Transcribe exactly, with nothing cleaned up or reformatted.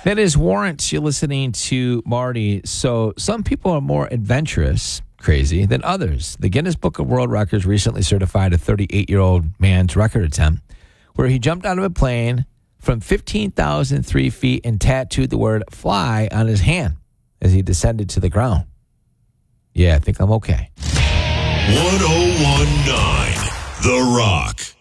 That is Warrant. You're listening to Marty. So some people are more adventurous, crazy, than others. The Guinness Book of World Records recently certified a thirty-eight-year-old man's record attempt where he jumped out of a plane from fifteen thousand three feet and tattooed the word fly on his hand as he descended to the ground. Yeah, I think I'm okay. ten nineteen The Rock.